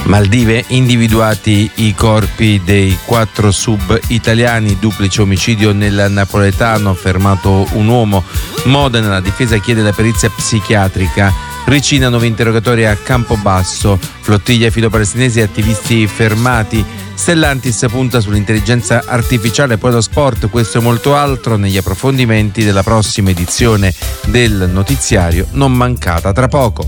Maldive, individuati i corpi dei 4 sub italiani, duplice omicidio nel napoletano, fermato un uomo. Modena, la difesa chiede la perizia psichiatrica. Ricina, nuovi interrogatori a Campobasso. Flottiglia filo-palestinesi e attivisti fermati. Stellantis punta sull'intelligenza artificiale, poi lo sport, questo e molto altro negli approfondimenti della prossima edizione del notiziario, non mancata tra poco.